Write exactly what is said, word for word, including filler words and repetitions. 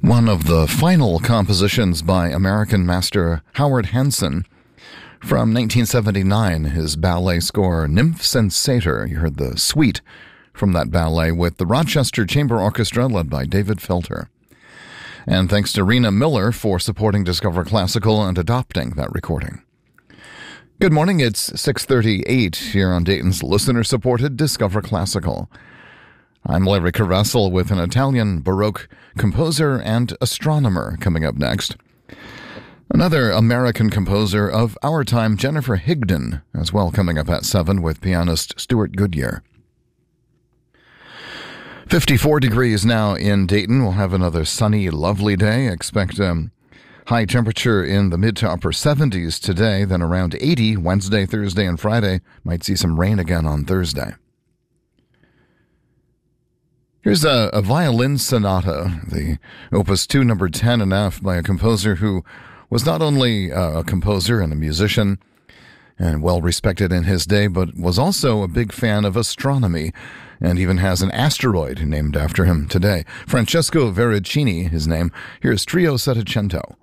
One of the final compositions by American master Howard Hanson from nineteen seventy-nine, his ballet score Nymphs and Satyr. You heard the suite from that ballet with the Rochester Chamber Orchestra led by David Felter. And thanks to Rena Miller for supporting Discover Classical and adopting that recording. Good morning, it's six thirty-eight here on Dayton's listener-supported Discover Classical. I'm Larry Caressel with an Italian Baroque composer and astronomer coming up next. Another American composer of our time, Jennifer Higdon, as well, coming up at seven with pianist Stuart Goodyear. fifty-four degrees now in Dayton. We'll have another sunny, lovely day. Expect um, high temperature in the mid to upper seventies today, then around eighty Wednesday, Thursday, and Friday. Might see some rain again on Thursday. Here's a, a violin sonata, the Opus two, number ten in F, by a composer who was not only uh, a composer and a musician and well-respected in his day, but was also a big fan of astronomy and even has an asteroid named after him today. Francesco Veracini, his name. Here's Trio Settecento.